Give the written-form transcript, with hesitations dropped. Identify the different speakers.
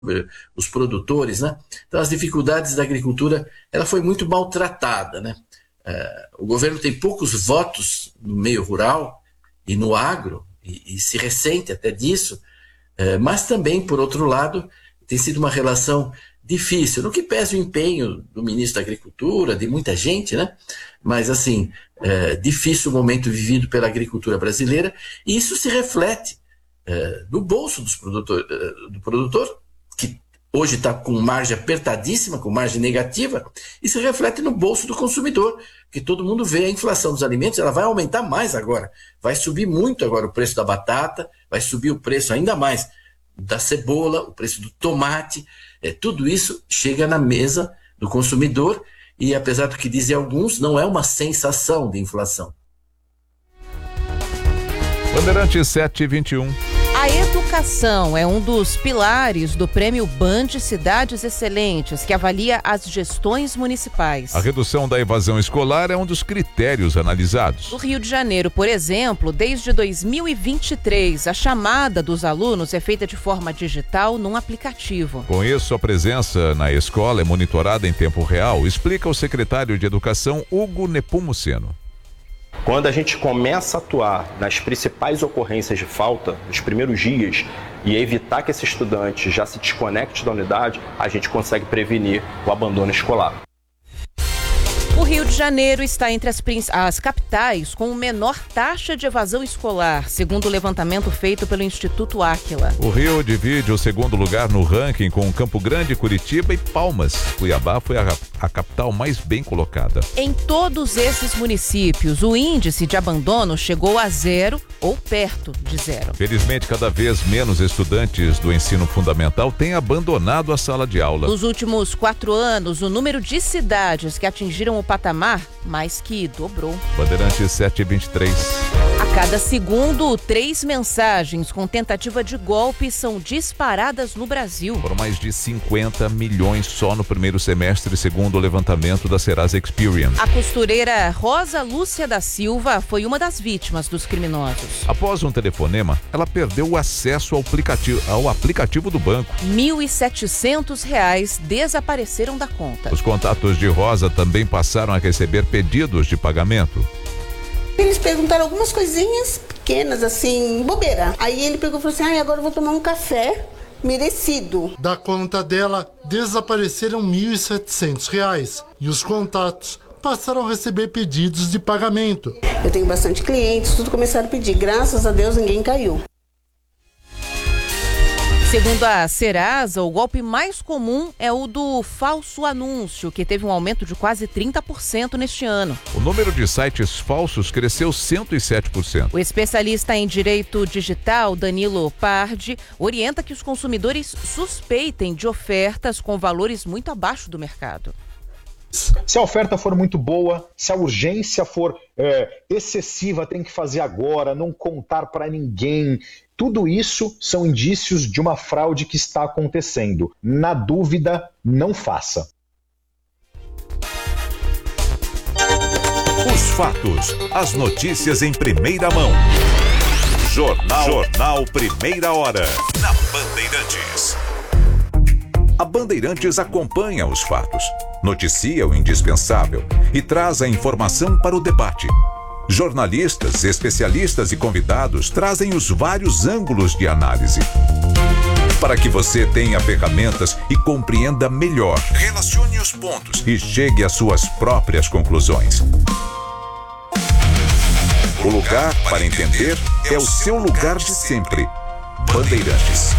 Speaker 1: os produtores, né? Então as dificuldades da agricultura, ela foi muito maltratada, né? O governo tem poucos votos no meio rural e no agro, e se ressente até disso, mas também, por outro lado, tem sido uma relação difícil, no que pese o empenho do ministro da Agricultura, de muita gente, né? Mas, assim, difícil o momento vivido pela agricultura brasileira, e isso se reflete no bolso do produtor, que hoje está com margem apertadíssima, com margem negativa, e se reflete no bolso do consumidor, que todo mundo vê a inflação dos alimentos, ela vai aumentar mais agora, vai subir muito agora o preço da batata, vai subir o preço ainda mais da cebola, o preço do tomate, tudo isso chega na mesa do consumidor e, apesar do que dizem alguns, não é uma sensação de inflação.
Speaker 2: Bandeirantes 721.
Speaker 3: A educação é um dos pilares do Prêmio Band Cidades Excelentes, que avalia as gestões municipais.
Speaker 2: A redução da evasão escolar é um dos critérios analisados.
Speaker 3: No Rio de Janeiro, por exemplo, desde 2023, a chamada dos alunos é feita de forma digital num aplicativo.
Speaker 2: Com isso, a presença na escola é monitorada em tempo real, explica o secretário de Educação, Hugo Nepomuceno.
Speaker 4: Quando a gente começa a atuar nas principais ocorrências de falta, nos primeiros dias, e evitar que esse estudante já se desconecte da unidade, a gente consegue prevenir o abandono escolar.
Speaker 3: O Rio de Janeiro está entre as capitais com menor taxa de evasão escolar, segundo o levantamento feito pelo Instituto Áquila.
Speaker 2: O Rio divide o segundo lugar no ranking com Campo Grande, Curitiba e Palmas. Cuiabá foi a capital mais bem colocada.
Speaker 3: Em todos esses municípios, o índice de abandono chegou a 0 ou perto de 0.
Speaker 2: Felizmente, cada vez menos estudantes do ensino fundamental têm abandonado a sala de aula.
Speaker 3: Nos últimos 4 anos, o número de cidades que atingiram o patamar mais que dobrou.
Speaker 2: Bandeirantes 723.
Speaker 3: A cada segundo, 3 mensagens com tentativa de golpe são disparadas no Brasil.
Speaker 2: Foram mais de 50 milhões só no primeiro semestre, segundo o levantamento da Serasa Experian.
Speaker 3: A costureira Rosa Lúcia da Silva foi uma das vítimas dos criminosos.
Speaker 2: Após um telefonema, ela perdeu o acesso ao aplicativo do banco.
Speaker 3: R$ 1.700 desapareceram da conta.
Speaker 2: Os contatos de Rosa também passaram a receber pedidos de pagamento.
Speaker 5: Eles perguntaram algumas coisinhas pequenas, assim, bobeira. Aí ele pegou e falou assim, agora eu vou tomar um café merecido.
Speaker 6: Da conta dela, desapareceram R$ 1.700 e os contatos passaram a receber pedidos de pagamento.
Speaker 5: Eu tenho bastante clientes, tudo começaram a pedir. Graças a Deus, ninguém caiu.
Speaker 3: Segundo a Serasa, o golpe mais comum é o do falso anúncio, que teve um aumento de quase 30% neste ano.
Speaker 2: O número de sites falsos cresceu 107%.
Speaker 3: O especialista em direito digital, Danilo Pardi, orienta que os consumidores suspeitem de ofertas com valores muito abaixo do mercado.
Speaker 7: Se a oferta for muito boa, se a urgência for excessiva, tem que fazer agora, não contar para ninguém. Tudo isso são indícios de uma fraude que está acontecendo. Na dúvida, não faça.
Speaker 8: Os fatos, as notícias em primeira mão. Jornal Primeira Hora, na Bandeirantes. A Bandeirantes acompanha os fatos, noticia o indispensável e traz a informação para o debate. Jornalistas, especialistas e convidados trazem os vários ângulos de análise, para que você tenha ferramentas e compreenda melhor, relacione os pontos e chegue às suas próprias conclusões. O lugar para entender é o seu lugar de sempre. Bandeirantes.